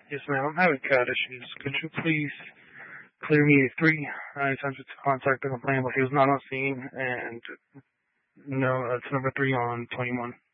Yes, ma'am. I'm having cat issues. Could you please clear me 3 attempted to contact the complainant, but he was not on scene, and no, it's number 3 on 21.